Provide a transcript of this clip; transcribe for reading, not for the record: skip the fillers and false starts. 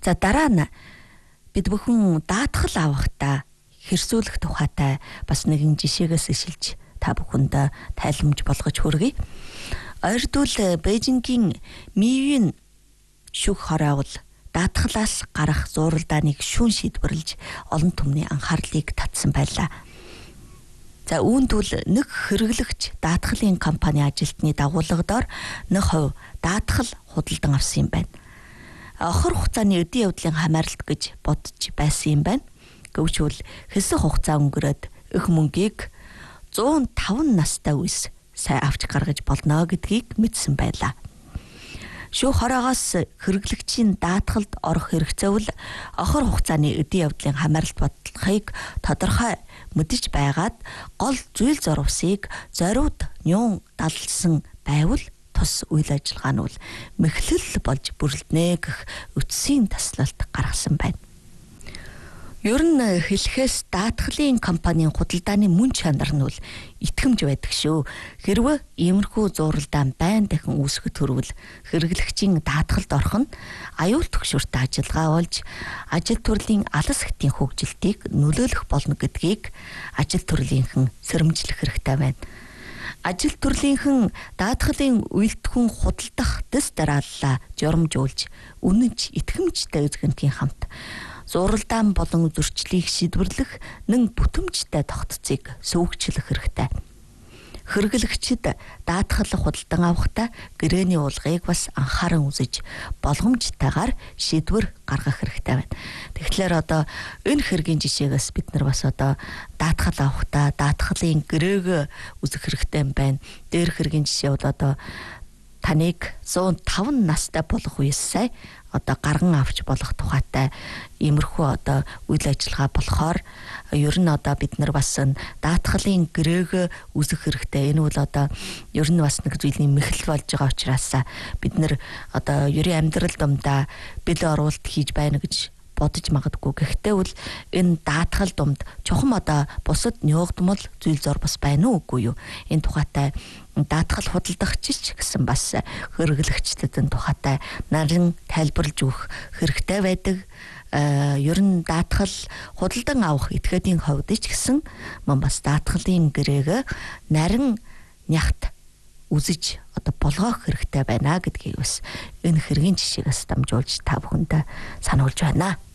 За дараа нь бид бүхэн даатгал авахдаа хэрсүүлэх тухайтай бас нэгэн жишээгээс шилж та бүхэнд тайлбарж болгож хүргэе. Ойрдвол Бээжингийн Мивийн шүүх хороогол даатгалаас гарах зууралдааныг шүүн шийдвэрлэж олон түмний анхаарлыг татсан байлаа. За үүндвэл нэг хэрэглэгч даатгалын компани ажилтны дагуулгадоор 1% даатгал худалдан авсан юм байна. Охир хугацааны өдийн явдлын хамааралт гэж бодож байсан юм байна. Гэвч хэсэг хугацаа өнгөрөөд их мөнгийг 105 настай үс сайн авч гаргаж болно гэдгийг мэдсэн байлаа. Шүүх хороогоос хэрэглэгчийн даатгалд орох хэрэгцээ бол охир хугацааны өдийн явдлын хамааралт бодлогыг тодорхой мэдэж байгаад гол зүйл зурвсыг зориуд нюун далсан байвал тус үйл ажиллагаа нь мэхлэл болж бүрэлдэнэ гэх үтсийн таслалт гаргасан байна. Ер нь хэлэхээс даатгалын компанийн худалдааны мөн чанар нь итгэмж байдаг шүү. Хэрвээ иймэрхүү зууралдаан байн дахин үүсгэхэд хүрвэл хэрэглэгчийн даатгалд орох нь аюул түгшүүртэй ажиллагаа болж ажил төрлийн алс хэтийн хөгжилтийг нөлөөлөх болно гэдгийг ажил төрлийнхэн сэрэмжлэх хэрэгтэй байна. Ажил төрлийнхэн даатгалын үйлдвэрийн худалдах дэс дарааллаа журамжуулж үнэнч итгэмжтэй үзэгэнтийн хамт зууралдаан болон зөрчлийг шийдвэрлэх нэг бүтэмжтэй тогтцыг сөвөгчлөх хэрэгтэй. Хэрэглэгчид даатгал худалдан авахдаа гэрээний уулгыг бас анхааран үзэж болгоомжтойгоор шийдвэр гаргах хэрэгтэй байна. Тэгэхээр энэ хэргийн жишээгээс бид нар бас даатгал авахдаа даатгалын гэрээг үзэх хэрэгтэй юм байна. Дээр хэргийн жишээ бол таныг 105 настай болох үеэсээ гарган авч болох тухайтай иймэрхүү үйл ажиллагаа болохоор ер нь бид нар бас даатгалын гэрээг үзэх хэрэгтэй. Энэ бол ер нь бас нэг зүйлийн мэхэл болж байгаа учраас бид нар ерийн амьдрал дундаа бэлэн оруулалт хийж байна гэж бодож магадгүй. Гэхдээ энэ даатгал дунд чухам бусад нёогдмол зүйл зор бас байна уугүй юу? Энэ тухайтай даатгал худалдагч гэсэн бас хэрэглэгчдэд тухайтай нарийн тайлбарлаж өгөх хэрэгтэй байдаг. Ер нь даатгал худалдан авах этгээдийн хувьд ч гэсэн бас даатгалын гэрээг нарийн нягт үзэж болгох хэрэгтэй байна гэдгийг бас энэ хэргийн жишээгээс дамжуулж та бүхэнд сануулж байна.